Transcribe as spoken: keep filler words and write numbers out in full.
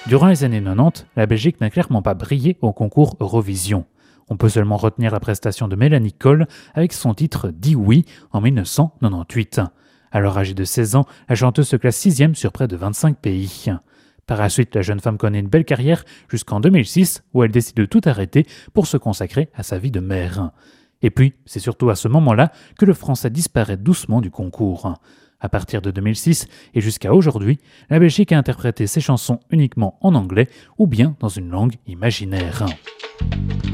Durant les années quatre-vingt-dix, la Belgique n'a clairement pas brillé au concours Eurovision. On peut seulement retenir la prestation de Mélanie Cole avec son titre « Dis oui » en dix-neuf cent quatre-vingt-dix-huit. Alors âgée de seize ans, la chanteuse se classe sixième sur près de vingt-cinq pays. Par la suite, la jeune femme connaît une belle carrière jusqu'en deux mille six où elle décide de tout arrêter pour se consacrer à sa vie de mère. Et puis, c'est surtout à ce moment-là que le français disparaît doucement du concours. À partir de deux mille six et jusqu'à aujourd'hui, la Belgique a interprété ses chansons uniquement en anglais ou bien dans une langue imaginaire.